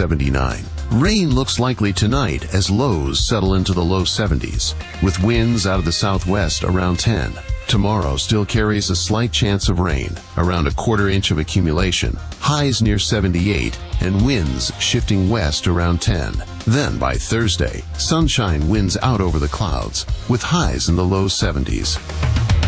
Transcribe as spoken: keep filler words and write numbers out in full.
seventy-nine. Rain looks likely tonight as lows settle into the low seventies, with winds out of the southwest around ten. Tomorrow still carries a slight chance of rain, around a quarter inch of accumulation, highs near seventy-eight, and winds shifting west around ten. Then by Thursday, sunshine winds out over the clouds, with highs in the low seventies.